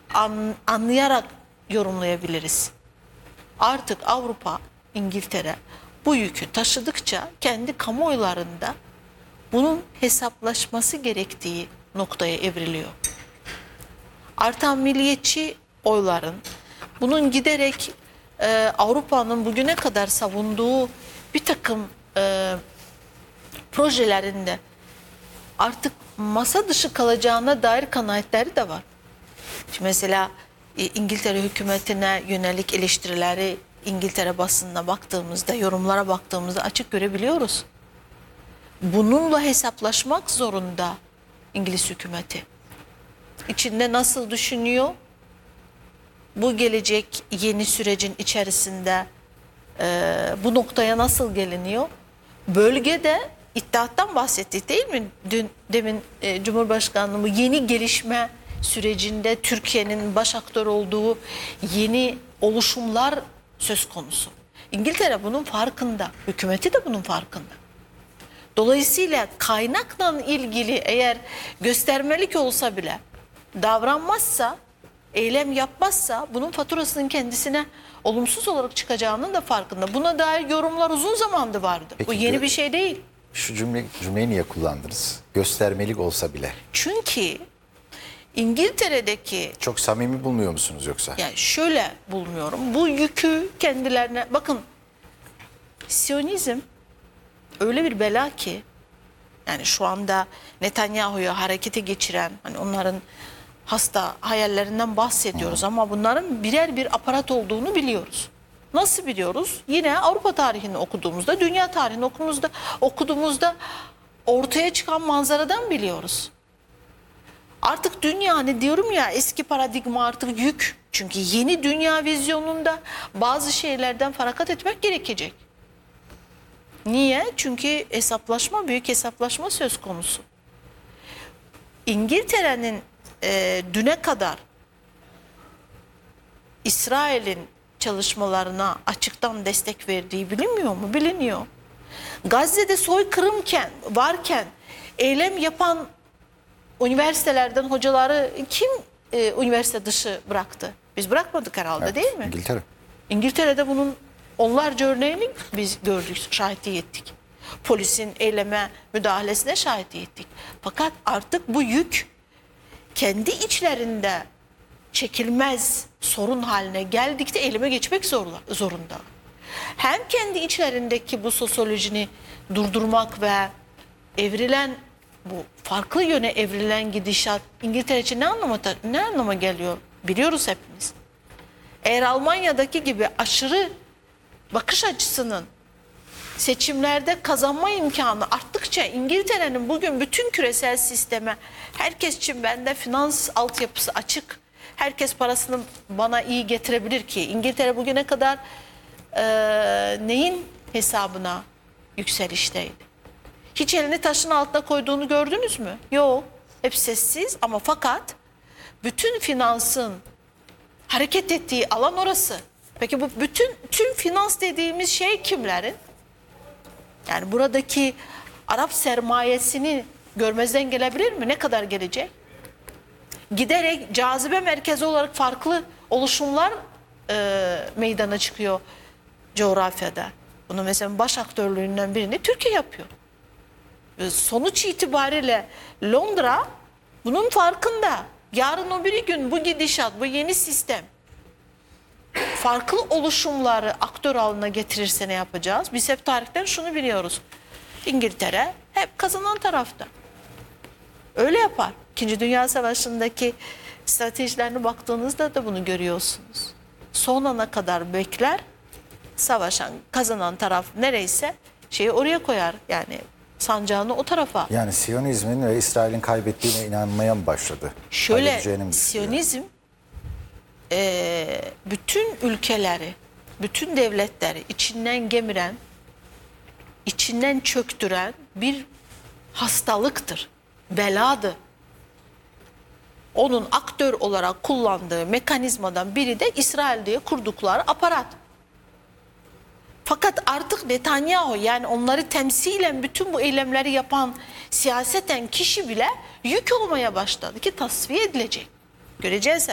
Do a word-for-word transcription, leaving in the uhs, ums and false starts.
an, anlayarak yorumlayabiliriz. Artık Avrupa, İngiltere bu yükü taşıdıkça kendi kamuoylarında bunun hesaplaşması gerektiği noktaya evriliyor. Artan milliyetçi oyların, bunun giderek e, Avrupa'nın bugüne kadar savunduğu bir takım e, projelerinde artık masa dışı kalacağına dair kanaatleri de var. Şimdi mesela e, İngiltere hükümetine yönelik eleştirileri İngiltere basınına baktığımızda, yorumlara baktığımızda açık görebiliyoruz. Bununla hesaplaşmak zorunda İngiliz hükümeti. İçinde nasıl düşünüyor? Bu gelecek yeni sürecin içerisinde e, bu noktaya nasıl geliniyor? Bölgede İttihat'tan bahsettik değil mi? Dün demin e, Cumhurbaşkanlığı bu yeni gelişme sürecinde Türkiye'nin baş aktör olduğu yeni oluşumlar söz konusu. İngiltere bunun farkında, hükümeti de bunun farkında. Dolayısıyla kaynakla ilgili eğer göstermelik olsa bile davranmazsa, eylem yapmazsa bunun faturasının kendisine olumsuz olarak çıkacağının da farkında. Buna dair yorumlar uzun zamandır vardı. Peki, bu yeni bir şey değil. Şu cümle, cümleyi niye kullandınız? Göstermelik olsa bile. Çünkü İngiltere'deki... Çok samimi bulmuyor musunuz yoksa? Yani şöyle bulmuyorum. Bu yükü kendilerine... Bakın, Siyonizm öyle bir bela ki, yani şu anda Netanyahu'yu harekete geçiren, hani onların hasta hayallerinden bahsediyoruz Hı. ama bunların birer bir aparat olduğunu biliyoruz. Nasıl biliyoruz? Yine Avrupa tarihini okuduğumuzda, dünya tarihini okuduğumuzda, okuduğumuzda ortaya çıkan manzaradan biliyoruz. Artık dünya, hani diyorum ya, eski paradigma artık yük. Çünkü yeni dünya vizyonunda bazı şeylerden feragat etmek gerekecek. Niye? Çünkü hesaplaşma, büyük hesaplaşma söz konusu. İngiltere'nin e, düne kadar İsrail'in çalışmalarına açıktan destek verdiği bilinmiyor mu? Biliniyor. Gazze'de soykırımken, varken eylem yapan üniversitelerden hocaları kim e, üniversite dışı bıraktı? Biz bırakmadık herhalde, Evet, değil mi? İngiltere. İngiltere'de bunun onlarca örneğini biz gördük, şahitlik ettik. Polisin eyleme müdahalesine şahitlik ettik. Fakat artık bu yük kendi içlerinde çekilmez sorun haline geldikçe eyleme geçmek zorunda. Hem kendi içlerindeki bu sosyolojini durdurmak ve evrilen, bu farklı yöne evrilen gidişat İngiltere için ne anlama, ne anlama geliyor biliyoruz hepimiz. Eğer Almanya'daki gibi aşırı bakış açısının seçimlerde kazanma imkanı arttıkça İngiltere'nin bugün bütün küresel sisteme, herkes için bende finans altyapısı açık, herkes parasını bana iyi getirebilir ki İngiltere bugüne kadar e, neyin hesabına yükselişteydi? Hiç elini taşın altına koyduğunu gördünüz mü? Yok. Hep sessiz ama fakat bütün finansın hareket ettiği alan orası. Peki bu bütün tüm finans dediğimiz şey kimlerin? Yani buradaki Arap sermayesini görmezden gelebilir mi? Ne kadar gelecek? Giderek cazibe merkezi olarak farklı oluşumlar e, meydana çıkıyor coğrafyada. Bunu mesela baş aktörlüğünden birini Türkiye yapıyor. Sonuç itibariyle Londra bunun farkında. Yarın o bir gün bu gidişat, bu yeni sistem farklı oluşumları aktör haline getirirse ne yapacağız? Biz hep tarihten şunu biliyoruz. İngiltere hep kazanan tarafta. Öyle yapar. İkinci Dünya Savaşı'ndaki stratejilerine baktığınızda da bunu görüyorsunuz. Son ana kadar bekler, savaşan, kazanan taraf nereyse şeyi oraya koyar. Yani sancağını o tarafa. Yani Siyonizmin ve İsrail'in kaybettiğine inanmaya mı başladı? Şöyle, Siyonizm e, bütün ülkeleri, bütün devletleri içinden gemiren, içinden çöktüren bir hastalıktır, beladır. Onun aktör olarak kullandığı mekanizmadan biri de İsrail diye kurdukları aparat. Fakat artık Netanyahu, yani onları temsilen bütün bu eylemleri yapan siyaseten kişi bile yük olmaya başladı ki tasfiye edilecek. Göreceğiz hep.